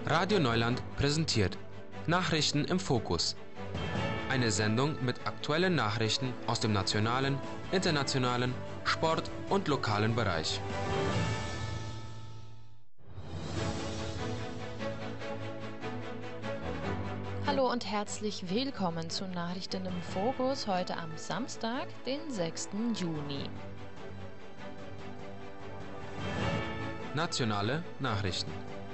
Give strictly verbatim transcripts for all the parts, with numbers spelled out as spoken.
Radio Neuland präsentiert Nachrichten im Fokus. Eine Sendung mit aktuellen Nachrichten aus dem nationalen, internationalen, Sport- und lokalen Bereich. Hallo und herzlich willkommen zu Nachrichten im Fokus heute am Samstag, den sechsten Juni. Nationale Nachrichten.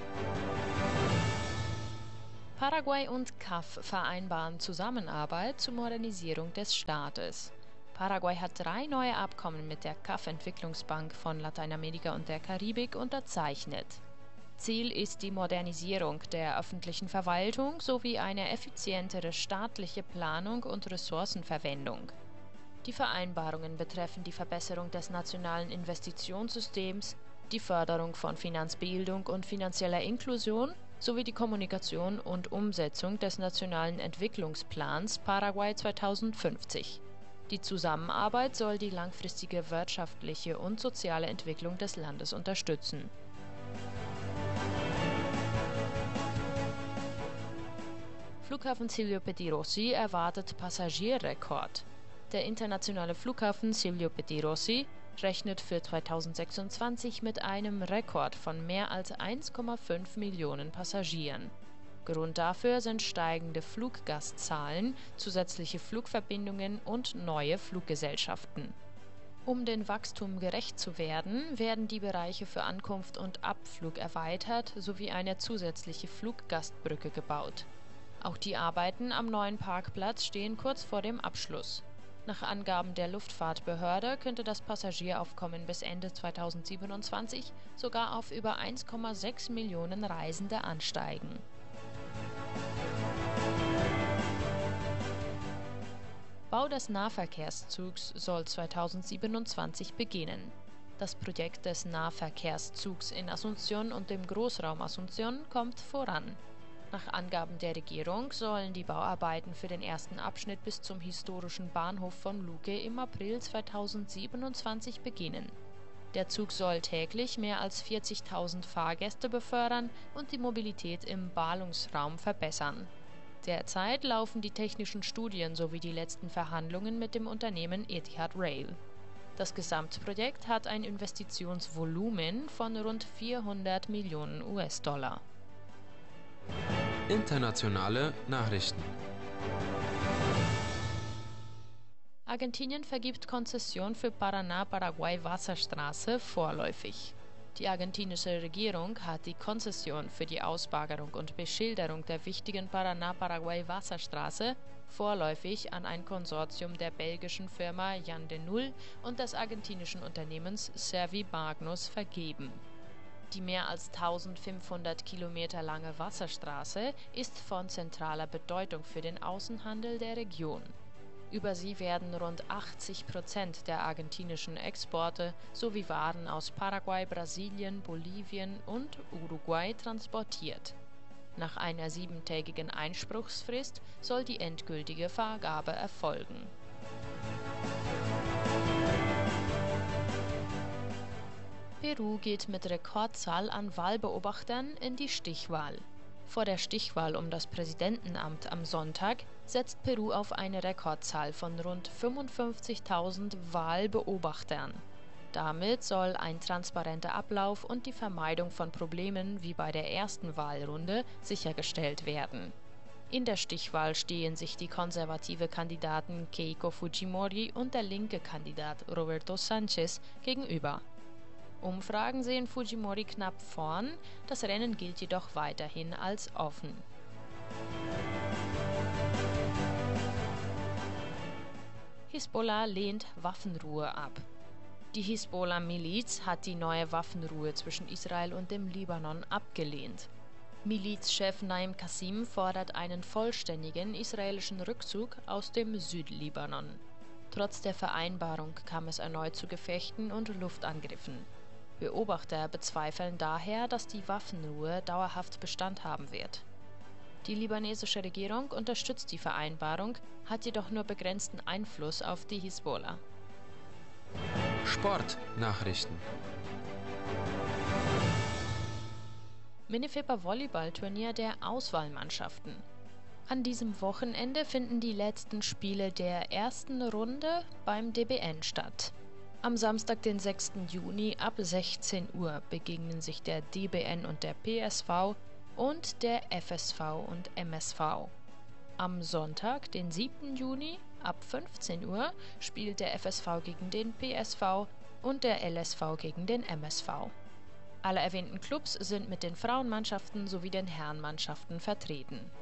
Paraguay und C A F vereinbaren Zusammenarbeit zur Modernisierung des Staates. Paraguay hat drei neue Abkommen mit der C A F-Entwicklungsbank von Lateinamerika und der Karibik unterzeichnet. Ziel ist die Modernisierung der öffentlichen Verwaltung sowie eine effizientere staatliche Planung und Ressourcenverwendung. Die Vereinbarungen betreffen die Verbesserung des nationalen Investitionssystems, die Förderung von Finanzbildung und finanzieller Inklusion sowie die Kommunikation und Umsetzung des nationalen Entwicklungsplans Paraguay zweitausendfünfzig. Die Zusammenarbeit soll die langfristige wirtschaftliche und soziale Entwicklung des Landes unterstützen. Flughafen Silvio Pettirossi erwartet Passagierrekord. Der internationale Flughafen Silvio Pettirossi rechnet für zweitausendsechsundzwanzig mit einem Rekord von mehr als eins Komma fünf Millionen Passagieren. Grund dafür sind steigende Fluggastzahlen, zusätzliche Flugverbindungen und neue Fluggesellschaften. Um dem Wachstum gerecht zu werden, werden die Bereiche für Ankunft und Abflug erweitert sowie eine zusätzliche Fluggastbrücke gebaut. Auch die Arbeiten am neuen Parkplatz stehen kurz vor dem Abschluss. Nach Angaben der Luftfahrtbehörde könnte das Passagieraufkommen bis Ende zweitausendsiebenundzwanzig sogar auf über eins Komma sechs Millionen Reisende ansteigen. Bau des Nahverkehrszugs soll zweitausendsiebenundzwanzig beginnen. Das Projekt des Nahverkehrszugs in Asunción und dem Großraum Asunción kommt voran. Nach Angaben der Regierung sollen die Bauarbeiten für den ersten Abschnitt bis zum historischen Bahnhof von Luque im April zweitausendsiebenundzwanzig beginnen. Der Zug soll täglich mehr als vierzigtausend Fahrgäste befördern und die Mobilität im Ballungsraum verbessern. Derzeit laufen die technischen Studien sowie die letzten Verhandlungen mit dem Unternehmen Etihad Rail. Das Gesamtprojekt hat ein Investitionsvolumen von rund vierhundert Millionen U S-Dollar. Internationale Nachrichten. Argentinien vergibt Konzession für Paraná-Paraguay-Wasserstraße vorläufig. Die argentinische Regierung hat die Konzession für die Ausbagerung und Beschilderung der wichtigen Paraná-Paraguay-Wasserstraße vorläufig an ein Konsortium der belgischen Firma Jan de Nul und des argentinischen Unternehmens Servimagnus vergeben. Die mehr als eintausendfünfhundert Kilometer lange Wasserstraße ist von zentraler Bedeutung für den Außenhandel der Region. Über sie werden rund achtzig Prozent der argentinischen Exporte sowie Waren aus Paraguay, Brasilien, Bolivien und Uruguay transportiert. Nach einer siebentägigen Einspruchsfrist soll die endgültige Vergabe erfolgen. Peru geht mit Rekordzahl an Wahlbeobachtern in die Stichwahl. Vor der Stichwahl um das Präsidentenamt am Sonntag setzt Peru auf eine Rekordzahl von rund fünfundfünfzigtausend Wahlbeobachtern. Damit soll ein transparenter Ablauf und die Vermeidung von Problemen wie bei der ersten Wahlrunde sichergestellt werden. In der Stichwahl stehen sich die konservative Kandidatin Keiko Fujimori und der linke Kandidat Roberto Sanchez gegenüber. Umfragen sehen Fujimori knapp vorn, das Rennen gilt jedoch weiterhin als offen. Hisbollah lehnt Waffenruhe ab. Die Hisbollah-Miliz hat die neue Waffenruhe zwischen Israel und dem Libanon abgelehnt. Milizchef Naim Qassim fordert einen vollständigen israelischen Rückzug aus dem Südlibanon. Trotz der Vereinbarung kam es erneut zu Gefechten und Luftangriffen. Beobachter bezweifeln daher, dass die Waffenruhe dauerhaft Bestand haben wird. Die libanesische Regierung unterstützt die Vereinbarung, hat jedoch nur begrenzten Einfluss auf die Hisbollah. Sportnachrichten. Minifepa-Volleyball-Turnier der Auswahlmannschaften. An diesem Wochenende finden die letzten Spiele der ersten Runde beim D B N statt. Am Samstag, den sechsten Juni ab sechzehn Uhr begegnen sich der D B N und der P S V und der F S V und M S V. Am Sonntag, den siebten Juni ab fünfzehn Uhr spielt der F S V gegen den P S V und der L S V gegen den M S V. Alle erwähnten Clubs sind mit den Frauenmannschaften sowie den Herrenmannschaften vertreten.